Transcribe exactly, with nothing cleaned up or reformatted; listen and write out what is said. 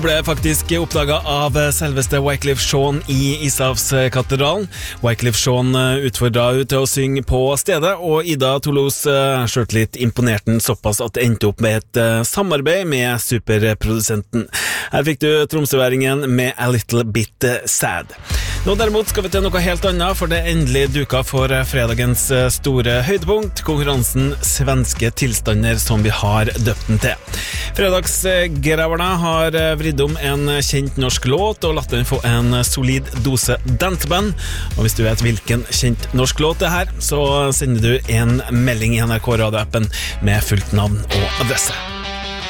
ble faktisk oppdaget av selveste Wyclef Jean i Ishavskatedralen. Wyclef Jean utfordret ut til å synge på stedet, og Ida Toulouse Shirtlit imponerte den såpass at det endte opp med et samarbeid med superprodusenten. Her fikk du tromsøværingen med A Little Bit Sad. Nå derimot skal vi til noe helt annet, for det er endelig duka for fredagens store høydepunkt, konkurransen Svenske tilstander, som vi har døpt den til. Fredagsgraverne har vridd om en kjent norsk låt og latt den få en solid dose danseband. Og hvis du vet hvilken kjent norsk låt det er her, så sender du en melding i N R K Radio-appen med fullt navn og adresse.